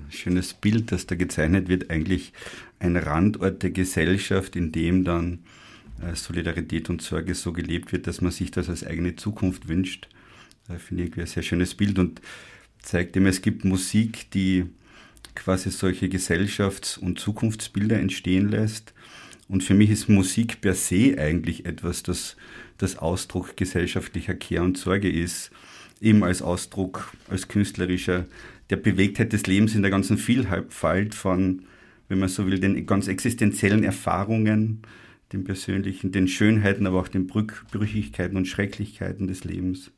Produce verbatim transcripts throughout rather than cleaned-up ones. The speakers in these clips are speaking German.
schönes Bild, das da gezeichnet wird, eigentlich ein Randort der Gesellschaft, in dem dann äh, Solidarität und Sorge so gelebt wird, dass man sich das als eigene Zukunft wünscht. Äh, finde ich ein sehr schönes Bild und zeigt ihm, es gibt Musik, die quasi solche Gesellschafts- und Zukunftsbilder entstehen lässt. Und für mich ist Musik per se eigentlich etwas, das, das Ausdruck gesellschaftlicher Care und Sorge ist, eben als Ausdruck, als künstlerischer, der Bewegtheit des Lebens in der ganzen Vielfalt von, wenn man so will, den ganz existenziellen Erfahrungen, den persönlichen, den Schönheiten, aber auch den Brüchigkeiten und Schrecklichkeiten des Lebens,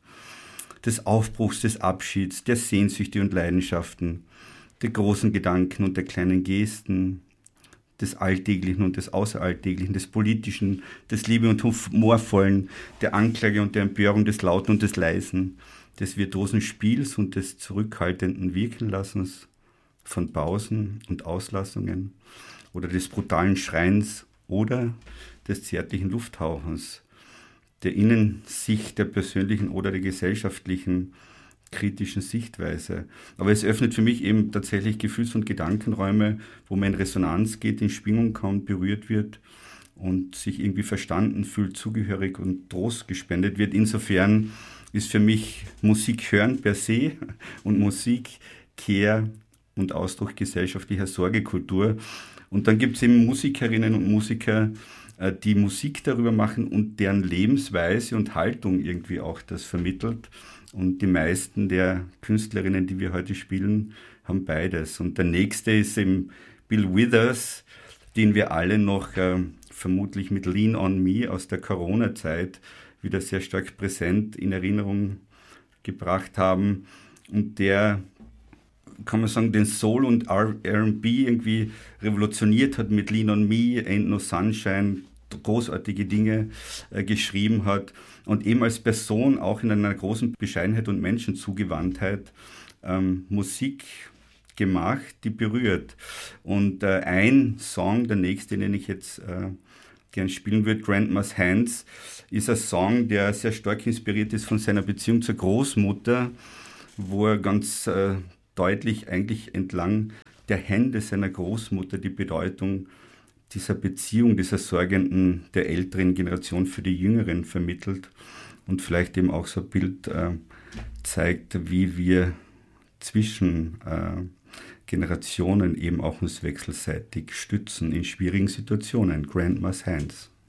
des Aufbruchs, des Abschieds, der Sehnsüchte und Leidenschaften, der großen Gedanken und der kleinen Gesten, des Alltäglichen und des Außeralltäglichen, des Politischen, des Liebe- und Humorvollen, der Anklage und der Empörung, des Lauten und des Leisen, des virtuosen Spiels und des zurückhaltenden Wirkenlassens, von Pausen und Auslassungen oder des brutalen Schreins oder des zärtlichen Lufthauchens, der Innensicht der persönlichen oder der gesellschaftlichen kritischen Sichtweise. Aber es öffnet für mich eben tatsächlich Gefühls- und Gedankenräume, wo man in Resonanz geht, in Schwingung kommt, berührt wird und sich irgendwie verstanden fühlt, zugehörig und Trost gespendet wird. Insofern ist für mich Musik hören per se und Musik Care und Ausdruck gesellschaftlicher Sorgekultur. Und dann gibt es eben Musikerinnen und Musiker, die Musik darüber machen und deren Lebensweise und Haltung irgendwie auch das vermittelt. Und die meisten der Künstlerinnen, die wir heute spielen, haben beides. Und der nächste ist eben Bill Withers, den wir alle noch äh, vermutlich mit Lean on Me aus der Corona-Zeit wieder sehr stark präsent in Erinnerung gebracht haben. Und der, kann man sagen, den Soul und R and B irgendwie revolutioniert hat mit Lean on Me, Ain't No Sunshine, großartige Dinge äh, geschrieben hat und eben als Person auch in einer großen Bescheidenheit und Menschenzugewandtheit ähm, Musik gemacht, die berührt. Und äh, ein Song, der nächste, den ich jetzt äh, gern spielen würde, Grandma's Hands, ist ein Song, der sehr stark inspiriert ist von seiner Beziehung zur Großmutter, wo er ganz äh, deutlich eigentlich entlang der Hände seiner Großmutter die Bedeutung dieser Beziehung, dieser sorgenden, der älteren Generation für die Jüngeren vermittelt und vielleicht eben auch so ein Bild äh, zeigt, wie wir zwischen äh, Generationen eben auch uns wechselseitig stützen in schwierigen Situationen. Grandma's Hands.